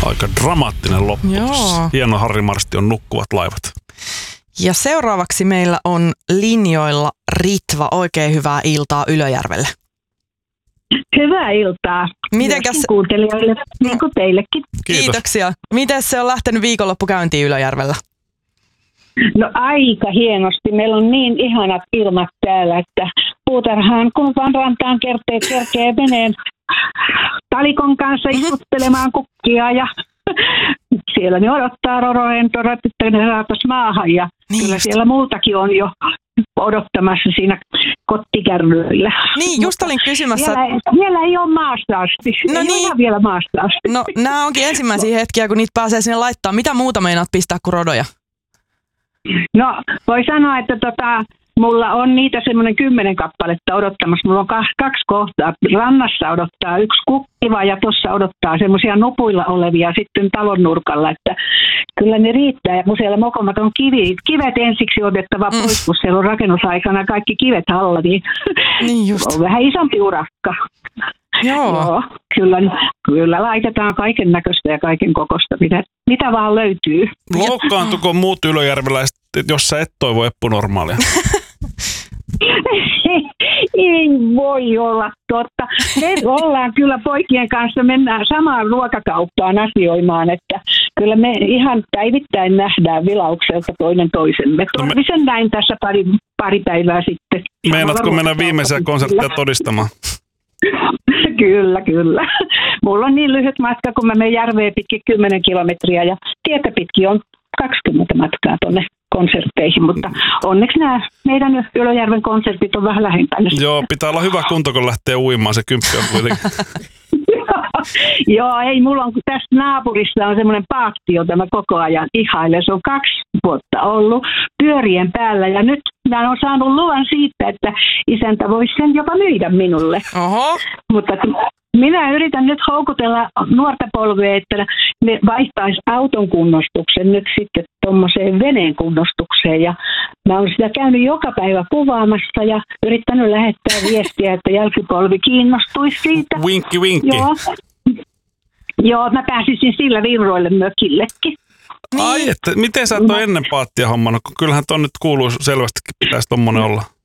Aika dramaattinen lopputus. Joo. Hieno Harri Marstion Nukkuvat laivat. Ja seuraavaksi meillä on linjoilla Ritva. Oikein hyvää iltaa Ylöjärvelle. Hyvää iltaa. Mitenkäs kuuntelijoille, niin kuin teillekin. Kiitos. Kiitoksia. Miten se on lähtenyt viikonloppu käyntiin Ylöjärvellä? No aika hienosti. Meillä on niin ihanat ilmat täällä, että puutarhaan kun vaan rantaan kerkee meneen talikon kanssa istuttelemaan kukkia ja siellä ne odottaa roroentorat, että ne saataisiin maahan ja Niin kyllä just. siellä muutakin on jo odottamassa siinä kottikärryillä. Niin, just olin kysymässä. Vielä ei ole maasta asti. No ei niin. ole ihan vielä maasta asti. No, nämä onkin ensimmäisiä hetkiä, kun niitä pääsee sinne laittaa. Mitä muuta meinaat pistää kuin rodoja? No, voi sanoa, että mulla on niitä semmoinen 10 kappaletta odottamassa. Mulla on kaksi kohtaa. Rannassa odottaa yksi kukkiva ja tuossa odottaa semmoisia nupuilla olevia sitten talon nurkalla. Että kyllä ne riittää. Ja kun siellä mokomat on kivet ensiksi otettava pois, kun siellä on rakennusaikana kaikki kivet alla, Niin just. on vähän isompi urakka. Joo. Kyllä laitetaan kaiken näköistä ja kaiken kokosta, mitä vaan löytyy. Loukkaantuko muut ylöjärveläiset, jos sä et toivo eppunormaalia? Ei voi olla totta. Me ollaan kyllä poikien kanssa, mennään samaan ruokakauppaan asioimaan, että kyllä me ihan päivittäin nähdään vilaukselta toinen toisemme. Torvisen näin tässä pari päivää sitten. Meinaatko mennä viimeisiä konsertteja todistamaan? Kyllä. Mulla on niin lyhyt matka, kun mä menen järveä pitkin 10 kilometriä ja tietä pitkin on 20 matkaa tonne konsertteihin, mutta onneksi nämä meidän Ylöjärven konsertit on vähän lähempänä. Joo, pitää olla hyvä kunto, kun lähtee uimaan, se 10 on kuitenkin. Joo, ei, mulla on tässä naapurissa on semmoinen paatti, jota mä koko ajan ihailen. Se on 2 vuotta ollut pyörien päällä ja nyt mä oon saanut luvan siitä, että isäntä voisi sen jopa myydä minulle. Oho. Mutta minä yritän nyt houkutella nuorta polvea, että ne vaihtaisi auton kunnostuksen nyt sitten tuommoiseen veneen kunnostukseen. Ja mä oon sitä käynyt joka päivä kuvaamassa ja yrittänyt lähettää viestiä, että jälkipolvi kiinnostuisi siitä. Vinkki, vinkki. Joo, mä pääsisin sillä virroille mökillekin. Ai, että miten sä et ole ennen paattia hommannut, kun kyllähän ton nyt kuuluu selvästikin, pitäisi tommonen olla.